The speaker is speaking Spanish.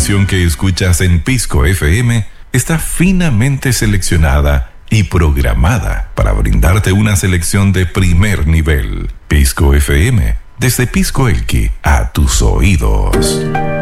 programación que escuchas en Pisco FM está finamente seleccionada y programada para brindarte una selección de primer nivel. Pisco FM, desde Pisco Elqui a tus oídos.